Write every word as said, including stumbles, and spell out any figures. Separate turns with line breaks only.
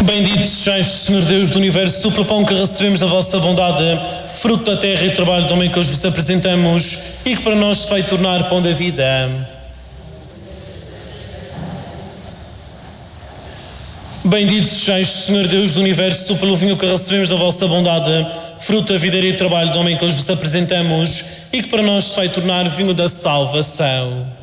Bendito sejais, Senhor Deus do Universo, tu pelo pão que recebemos da vossa bondade, fruto da terra e do trabalho do homem que hoje vos apresentamos e que para nós se vai tornar pão da vida. Bendito sejais, Senhor Deus do Universo, tu pelo vinho que recebemos da vossa bondade, fruto da vida e do trabalho do homem que hoje vos apresentamos e que para nós se vai tornar vinho da salvação.